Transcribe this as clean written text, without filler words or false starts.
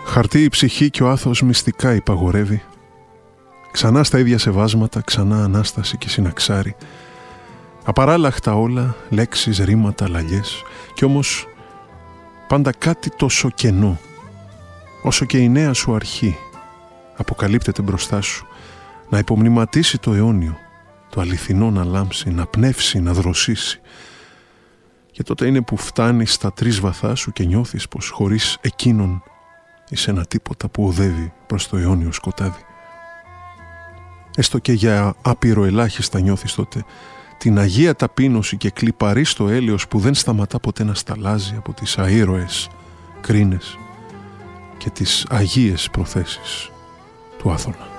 Χαρτί η ψυχή και ο άθος μυστικά υπαγορεύει. Ξανά στα ίδια σεβάσματα, ξανά Ανάσταση και συναξάρι. Απαράλλαχτα όλα, λέξεις, ρήματα, λαλιές. Κι όμως πάντα κάτι τόσο κενό, όσο και η νέα σου αρχή αποκαλύπτεται μπροστά σου, να υπομνηματίσει το αιώνιο, το αληθινό να λάμψει, να πνεύσει, να δροσίσει. Και τότε είναι που φτάνεις στα 3 βαθά σου και νιώθεις πως χωρίς εκείνον είσαι ένα τίποτα που οδεύει προς το αιώνιο σκοτάδι. Έστω και για άπειρο ελάχιστα νιώθεις τότε την αγία ταπείνωση και κλιπαρή στο έλεος που δεν σταματά ποτέ να σταλάζει από τις αήρωες κρίνες και τις αγίες προθέσεις του Άθωνα.